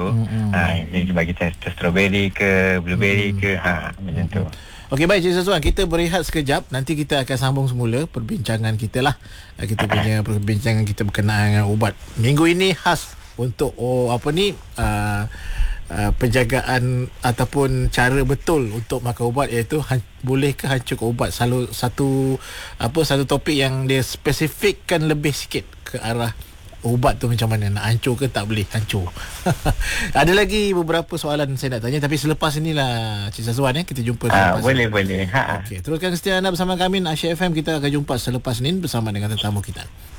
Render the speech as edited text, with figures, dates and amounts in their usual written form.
Dia bagi tester strawberry ke blueberry ke, macam tu. Okey, baik Cik Sazwan, kita berehat sekejap. Nanti kita akan sambung semula perbincangan kita lah. Kita punya perbincangan kita berkenaan dengan ubat. Minggu ini khas untuk penjagaan ataupun cara betul untuk makan ubat, iaitu bolehkah hancurkan ubat. Satu topik yang dia spesifikkan lebih sikit ke arah ubat tu macam mana, nak hancur ke tak boleh hancur. Ada lagi beberapa soalan saya nak tanya, tapi selepas inilah Cik Sazwan, kita jumpa selepas boleh. Okey, teruskan setia anda bersama kami Asyik FM. Kita akan jumpa selepas ini bersama dengan tetamu kita.